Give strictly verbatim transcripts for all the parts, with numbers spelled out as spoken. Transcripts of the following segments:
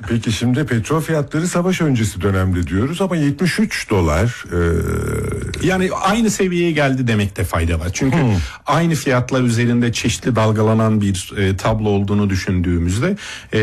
Peki şimdi petrol fiyatları savaş öncesi dönemde diyoruz ama yetmiş üç dolar. Ee... Yani aynı seviyeye geldi demekte fayda var. Çünkü hmm. aynı fiyatlar üzerinde çeşitli dalgalanan bir e, tablo olduğunu düşündüğümüzde e,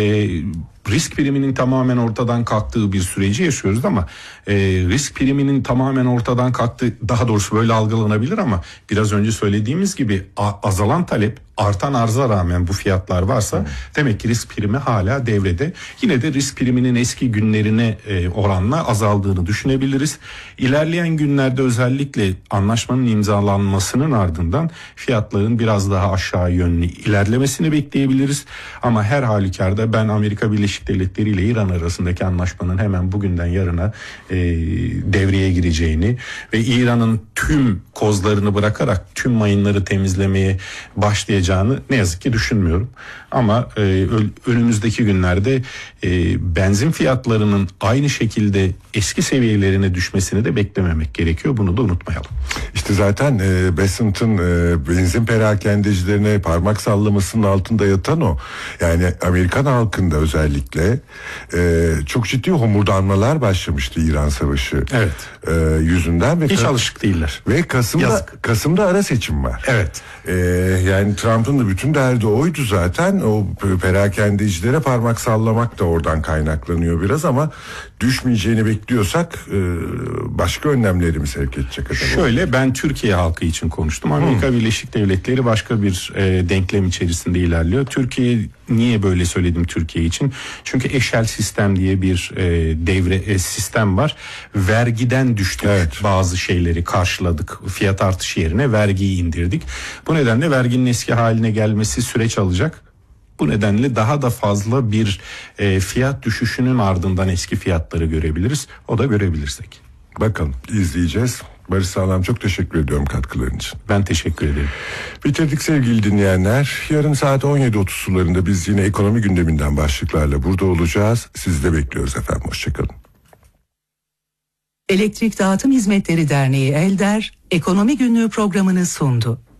risk priminin tamamen ortadan kalktığı bir süreci yaşıyoruz ama e, risk priminin tamamen ortadan kalktığı, daha doğrusu böyle algılanabilir ama biraz önce söylediğimiz gibi a, azalan talep, artan arza rağmen bu fiyatlar varsa hmm. demek ki risk primi hala devrede. Yine de risk priminin eski günlerine e, oranla azaldığını düşünebiliriz. İlerleyen günlerde özellikle anlaşmanın imzalanmasının ardından fiyatların biraz daha aşağı yönlü ilerlemesini bekleyebiliriz. Ama her halükarda ben Amerika Birleşik Devletleri ile İran arasındaki anlaşmanın hemen bugünden yarına e, devreye gireceğini ve İran'ın tüm kozlarını bırakarak tüm mayınları temizlemeye başlayacağını ne yazık ki düşünmüyorum. Ama e, önümüzdeki günlerde e, benzin fiyatlarının aynı şekilde eski seviyelerine düşmesini de beklememek gerekiyor. Bunu da unutmayalım. İşte zaten e, Besant'ın e, benzin perakendecilerine parmak sallamasının altında yatan o. Yani Amerikan halkında özellikle e, çok ciddi homurdanmalar başlamıştı İran Savaşı evet. e, yüzünden. Ve Hiç ka- alışık değiller. Ve Kasım'da, Yazık. Kasım'da ara seçim var. Evet. E, yani Trump'ın da bütün derdi oydu zaten. O perakendecilere parmak sallamak da oradan kaynaklanıyor biraz ama düşmeyeceğini bekliyorsak e, başka önlemleri mi sevk edecek acaba? Şöyle, ben Türkiye halkı için konuştum. Amerika hmm. Birleşik Devletleri başka bir e, denklem içerisinde ilerliyor. Türkiye, niye böyle söyledim Türkiye için? Çünkü eşel sistem diye bir e, devre e, sistem var. Vergiden düştük. Evet. Bazı şeyleri karşıladık. Fiyat artışı yerine vergiyi indirdik. Bu nedenle verginin eski haline gelmesi süreç alacak. Bu nedenle daha da fazla bir e, fiyat düşüşünün ardından eski fiyatları görebiliriz. O da görebilirsek. Bakalım, izleyeceğiz. Barış Sağlam, çok teşekkür ediyorum katkıların için. Ben teşekkür ederim. Bitirdik sevgili dinleyenler. Yarın saat on yedi otuz sularında biz yine ekonomi gündeminden başlıklarla burada olacağız. Sizi de bekliyoruz efendim. Hoşçakalın. Elektrik Dağıtım Hizmetleri Derneği Elder, Ekonomi Günlüğü programını sundu.